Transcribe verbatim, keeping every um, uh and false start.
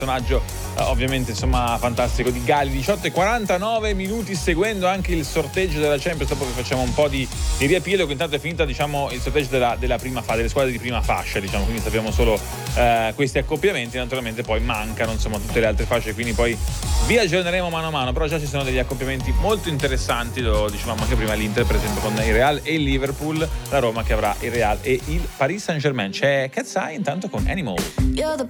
personaggio eh, ovviamente insomma fantastico di Gali. Diciotto e quarantanove minuti, seguendo anche il sorteggio della Champions, dopo che facciamo un po' di, di riepilogo. Intanto è finita diciamo il sorteggio della, della prima fase, delle squadre di prima fascia, diciamo, quindi sappiamo solo eh, questi accoppiamenti. Naturalmente poi mancano insomma tutte le altre fasce, quindi poi vi aggiorneremo mano a mano, però già ci sono degli accoppiamenti molto interessanti. Lo dicevamo anche prima, l'Inter per esempio con il Real e il Liverpool, la Roma che avrà il Real e il Paris Saint Germain. C'è Katsai intanto con Animal. You're the